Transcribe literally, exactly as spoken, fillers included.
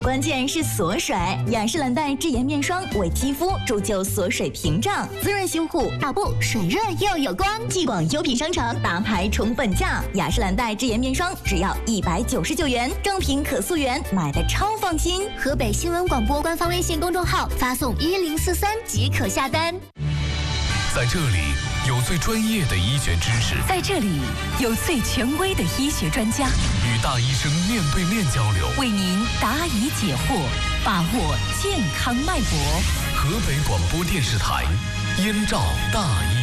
关键是锁水，雅诗兰黛智颜面霜为肌肤铸就锁水屏障，滋润修护，打不水润又有光。继广优品商城大牌宠本价，雅诗兰黛智颜面霜只要一百九十九元，正品可溯源，买的超放心。河北新闻广播官方微信公众号发送一零四三即可下单。 在这里有最专业的医学知识， 在这里有最权威的医学专家， 与大医生面对面交流， 为您答疑解惑，把握健康脉搏。 河北广播电视台燕赵大医